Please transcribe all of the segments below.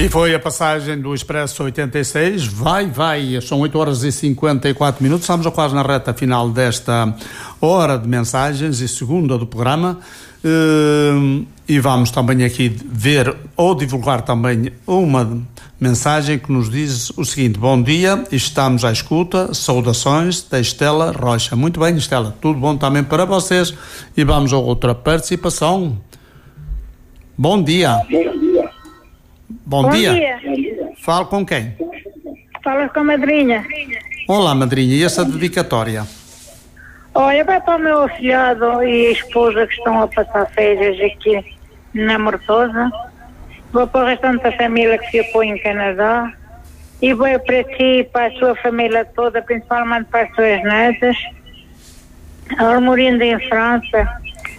E foi a passagem do Expresso 86, vai, são 8h54, estamos quase na reta final desta hora de mensagens e segunda do programa, e vamos também aqui ver ou divulgar também uma mensagem que nos diz o seguinte: bom dia, estamos à escuta, saudações da Estela Rocha. Muito bem, Estela, tudo bom também para vocês, e vamos a outra participação. Bom dia. Bom dia. Fala com quem? Fala com a madrinha. Olá, madrinha. E essa dedicatória? Olha, vai para o meu afilhado e a esposa que estão a passar férias aqui na Mortosa. Vou para o restante da família que ficou em Canadá. E vou para ti e para a sua família toda, principalmente para as suas netas. Armorindo em França.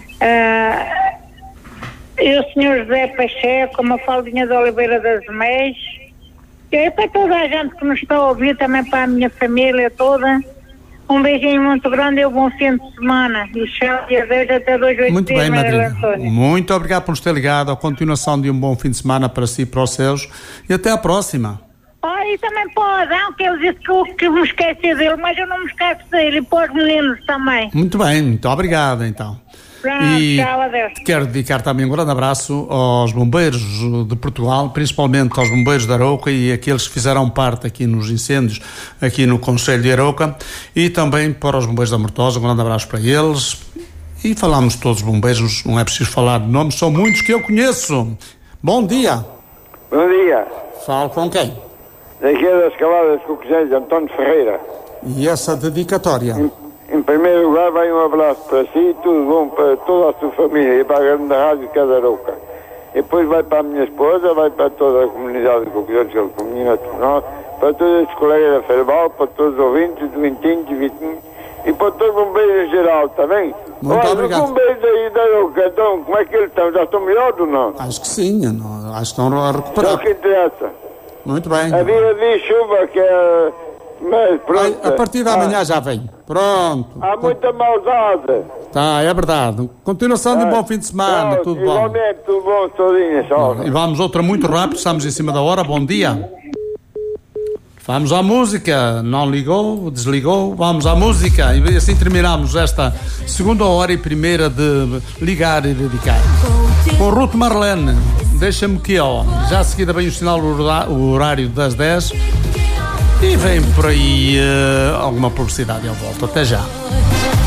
E o senhor José Pacheco, uma Faldinha de Oliveira das Meias, e para toda a gente que nos está a ouvir, também para a minha família toda, um beijinho muito grande e um bom fim de semana. E tchau, e adeus até 2 Muito bem, madrinha. Muito obrigado por nos ter ligado. A continuação de um bom fim de semana para si e para os seus. E até à próxima. E também pode, que ele disse que me esqueci dele, mas eu não me esqueço dele, e para os meninos também. Muito bem, muito obrigado então. Pronto, e tchau, adeus. Quero dedicar também um grande abraço aos bombeiros de Portugal, principalmente aos bombeiros de Arouca e aqueles que fizeram parte aqui nos incêndios aqui no Concelho de Arouca, e também para os bombeiros da Mortosa, um grande abraço para eles. E falamos de todos os bombeiros, não é preciso falar de nomes, são muitos que eu conheço. Bom dia. Bom dia. Falo com quem? Daqui das Caladas com o Conselho, António Ferreira. E essa dedicatória? Em primeiro lugar, vai um abraço para si, tudo bom para toda a sua família e para a grande rádio Cadarouca. E depois vai para a minha esposa, vai para toda a comunidade de Coquilhões, que é a comunidade nós, para todos os colegas da Ferbal, para todos os ouvintes, do Vintinho, e para todos os bombeiros em geral, está bem? Muito obrigado. Os bombeiros aí da Arouca, então, como é que eles estão? Já estão melhores ou não? Acho que sim, acho que estão a recuperar. É o que interessa. Muito bem. Havia de chuva, que é... Mas pronto. A partir da manhã já vem. Pronto. Há muita maldade. Tá, é verdade. Continuação de um bom fim de semana. Tchau, tudo igualmente, bom. tudo bom, todinha, só. E vamos outra muito rápido, estamos em cima da hora. Bom dia. Vamos à música. Não ligou, desligou. Vamos à música. E assim terminamos esta segunda hora e primeira de ligar e dedicar. Com Ruth Marlene, deixa-me que já a seguida vem o sinal, o horário das 10. E vem por aí alguma publicidade à volta. Até já.